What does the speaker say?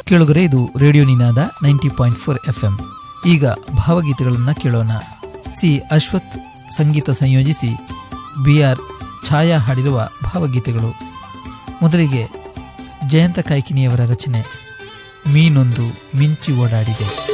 ಕೇಳುಗರೆ, ಇದು ರೇಡಿಯೋ ನಿನಾದ 90.4 FM. ಈಗ ಭಾವಗೀತೆಗಳನ್ನು ಕೇಳೋಣ. ಸಿ ಅಶ್ವಥ್ ಸಂಗೀತ ಸಂಯೋಜಿಸಿ BR ಛಾಯಾ ಹಾಡಿರುವ ಭಾವಗೀತೆಗಳು. ಮೊದಲಿಗೆ ಜಯಂತ ಕಾಯ್ಕಿಣಿಯವರ ರಚನೆ, ಮೀನೊಂದು ಮಿಂಚಿ ಓಡಾಡಿದೆ.